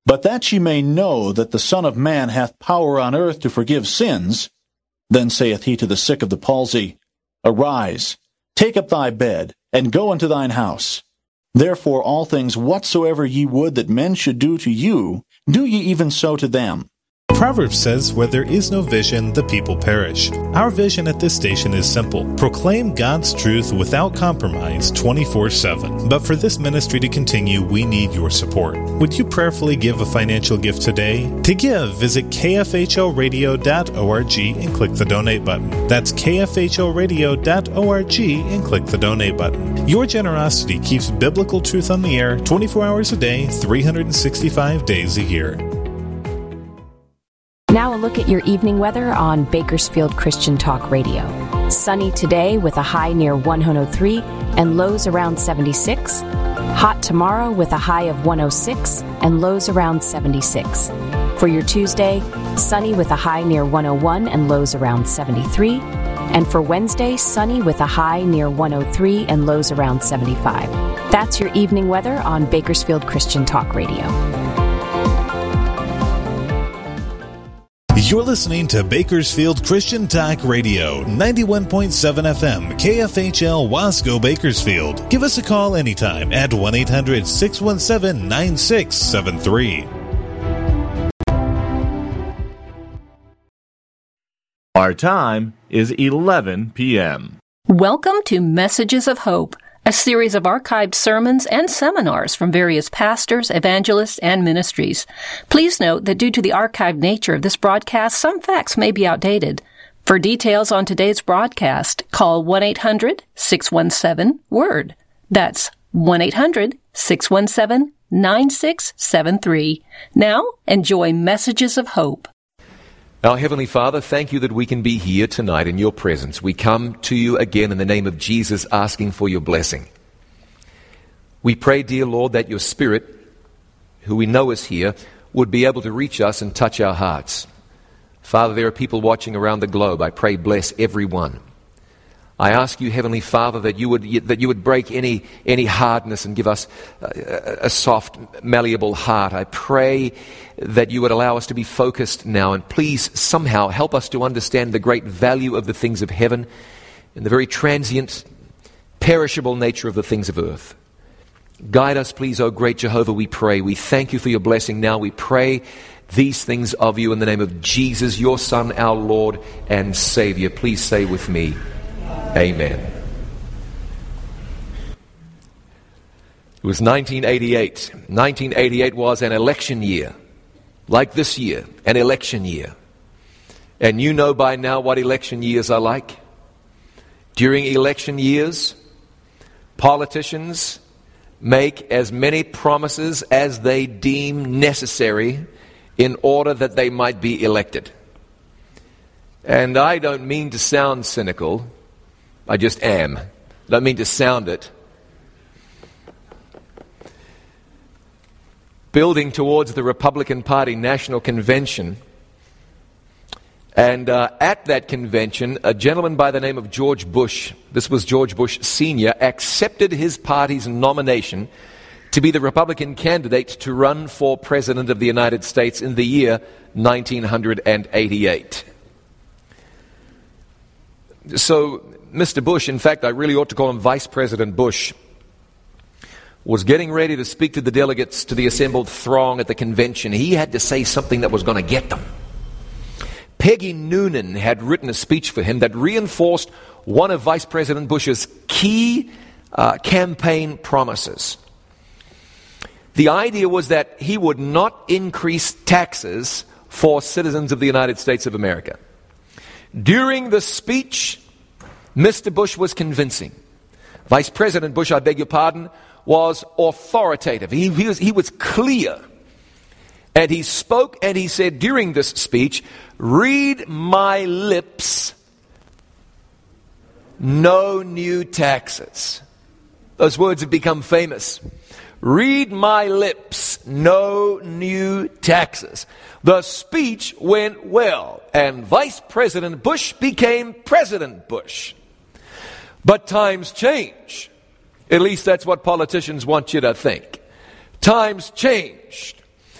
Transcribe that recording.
But that ye may know that the Son of Man hath power on earth to forgive sins, then saith he to the sick of the palsy, Arise, take up thy bed, and go unto thine house. Therefore all things whatsoever ye would that men should do to you, do ye even so to them. Proverbs says, where there is no vision, the people perish. Our vision at this station is simple. Proclaim God's truth without compromise 24/7. But for this ministry to continue, we need your support. Would you prayerfully give a financial gift today? To give, visit kfhoradio.org and click the donate button. That's kfhoradio.org and click the donate button. Your generosity keeps biblical truth on the air 24 hours a day, 365 days a year. Now a look at your evening weather on Bakersfield Christian Talk Radio. Sunny today with a high near 103 and lows around 76. Hot tomorrow with a high of 106 and lows around 76. For your Tuesday, sunny with a high near 101 and lows around 73. And for Wednesday, sunny with a high near 103 and lows around 75. That's your evening weather on Bakersfield Christian Talk Radio. You're listening to Bakersfield Christian Talk Radio, 91.7 FM, KFHL Wasco, Bakersfield. Give us a call anytime at 1-800-617-9673. Our time is 11 p.m. Welcome to Messages of Hope, a series of archived sermons and seminars from various pastors, evangelists, and ministries. Please note that due to the archived nature of this broadcast, some facts may be outdated. For details on today's broadcast, call 1-800-617-WORD. That's 1-800-617-9673. Now, enjoy Messages of Hope. Our Heavenly Father, thank you that we can be here tonight in your presence. We come to you again in the name of Jesus, asking for your blessing. We pray, dear Lord, that your Spirit, who we know is here, would be able to reach us and touch our hearts. Father, there are people watching around the globe. I pray, bless everyone. I ask you, Heavenly Father, that you would break any hardness and give us a soft, malleable heart. I pray that you would allow us to be focused now, and please somehow help us to understand the great value of the things of heaven and the very transient, perishable nature of the things of earth. Guide us, please, O great Jehovah, we pray. We thank you for your blessing now. We pray these things of you in the name of Jesus, your Son, our Lord and Savior. Please say with me, Amen. It was 1988. 1988 was an election year. Like this year, an election year. And you know by now what election years are like. During election years, politicians make as many promises as they deem necessary in order that they might be elected. And I don't mean to sound cynical. I just am. I don't mean to sound it. Building towards the Republican Party National Convention. And at that convention, a gentleman by the name of George Bush, this was George Bush Sr., accepted his party's nomination to be the Republican candidate to run for President of the United States in the year 1988. So, Mr. Bush, in fact, I really ought to call him Vice President Bush, was getting ready to speak to the delegates, to the assembled throng at the convention. He had to say something that was going to get them. Peggy Noonan had written a speech for him that reinforced one of Vice President Bush's key campaign promises. The idea was that he would not increase taxes for citizens of the United States of America. During the speech, Mr. Bush was convincing. Vice President Bush, I beg your pardon, was authoritative. He was clear. And he spoke and he said during this speech, "Read my lips, no new taxes." Those words have become famous. Read my lips, no new taxes. The speech went well, and Vice President Bush became President Bush. But times change. At least that's what politicians want you to think. Times changed.